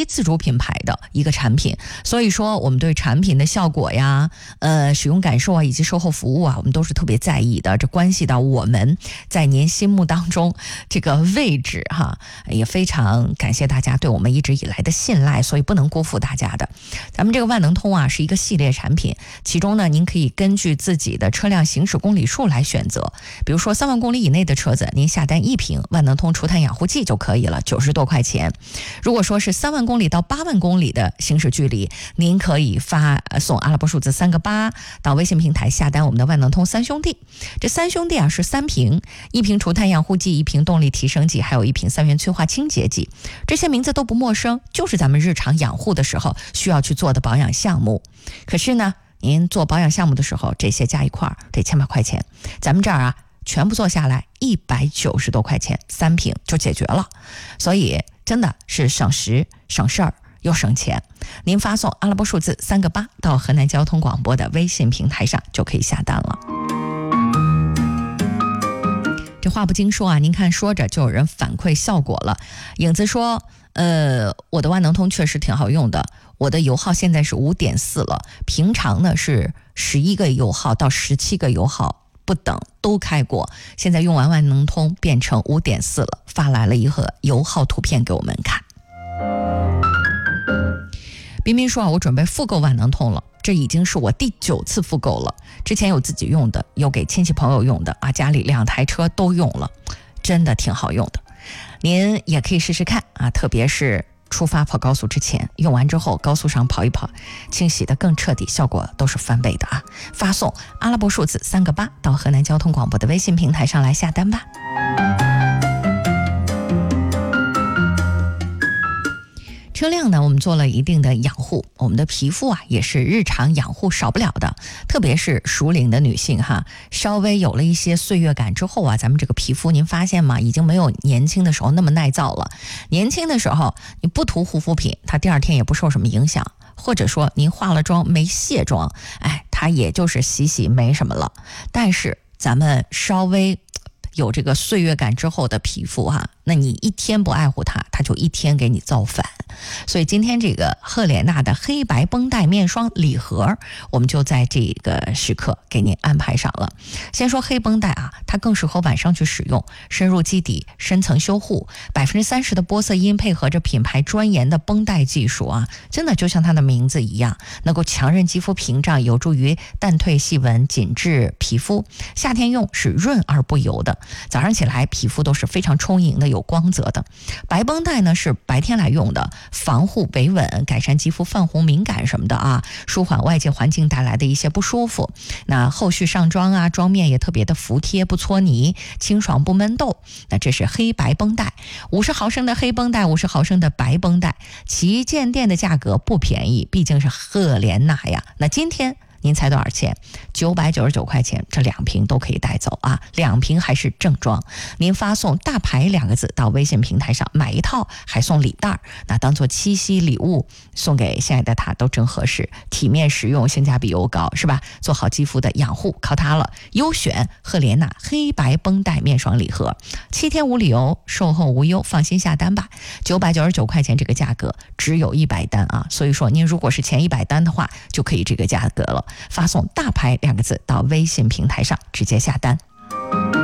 自主品牌的一个产品，所以说我们对产品的效果呀、使用感受啊以及售后服务啊，我们都是特别在意的，这关系到我们在您心目当中这个位置哈，也非常感谢大家对我们一直以来的信赖，所以不能辜负大家的。咱们这个万能通啊是一个系列产品，其中呢您可以根据自己的车辆行驶公里数来选择，比如说3万公里以内的车子，您下单1瓶万能通除碳养护剂就可以了，90多块钱。如果说是3万公里到8万公里的行驶距离，您可以送阿拉伯数字3个8到微信平台下单我们的万能通3兄弟。这3兄弟啊是3瓶，1瓶除碳养护剂，1瓶动力提升剂，还有1瓶3元催化清洁剂。这些名字都不陌生，就是咱们日常养护的时候需要去做的保养项目。可是呢，您做保养项目的时候，这些加一块儿得千把块钱，咱们这儿啊全部做下来190多块钱，3瓶就解决了。所以真的是省时省事儿又省钱。您发送阿拉伯数字3个8到河南交通广播的微信平台上就可以下单了。这话不经说啊，您看说着就有人反馈效果了。影子说我的万能通确实挺好用的，我的油耗现在是 5.4 了，平常呢是11个油耗到17个油耗不等都开过，现在用完万能通变成 5.4 了，发来了一个油耗图片给我们看。彬彬说啊，我准备复购万能通了，这已经是我第9次复购了，之前有自己用的，有给亲戚朋友用的啊，家里2台车都用了，真的挺好用的。您也可以试试看啊，特别是出发跑高速之前，用完之后高速上跑一跑，清洗的更彻底，效果都是翻倍的啊！发送阿拉伯数字3个8到河南交通广播的微信平台上来下单吧。车辆呢，我们做了一定的养护，我们的皮肤啊也是日常养护少不了的，特别是熟龄的女性哈，稍微有了一些岁月感之后啊，咱们这个皮肤您发现吗，已经没有年轻的时候那么耐造了。年轻的时候你不涂护肤品，它第2天也不受什么影响，或者说您化了妆没卸妆，它也就是洗洗没什么了。但是咱们稍微有这个岁月感之后的皮肤哈，那你一天不爱护它，它就一天给你造反。所以今天这个赫莲娜的黑白绷带面霜礼盒，我们就在这个时刻给您安排上了。先说黑绷带啊，它更适合晚上去使用，深入基底，深层修护，30%的玻色因配合着品牌专研的绷带技术啊，真的就像它的名字一样，能够强韧肌肤屏障，有助于淡退细纹，紧致皮肤。夏天用是润而不油的，早上起来皮肤都是非常充盈的，有光泽的。白绷带呢是白天来用的，防护维稳，改善肌肤泛红敏感什么的啊，舒缓外界环境带来的一些不舒服。那后续上妆啊，妆面也特别的服帖，不搓泥，清爽不闷痘。那这是黑白绷带，50毫升的黑绷带，50毫升的白绷带，旗舰店的价格不便宜，毕竟是赫莲娜呀。那今天您猜多少钱？999块钱，这2瓶都可以带走啊，2瓶还是正装。您发送大牌2个字到微信平台上，买一套还送礼袋，那当做七夕礼物送给心爱的他都真合适，体面实用，性价比又高，是吧？做好肌肤的养护靠它了。优选赫莲娜黑白绷带面霜礼盒，7天无理由，售后无忧，放心下单吧。999块钱这个价格只有100单啊，所以说您如果是前100单的话，就可以这个价格了。发送大牌2个字到微信平台上直接下单。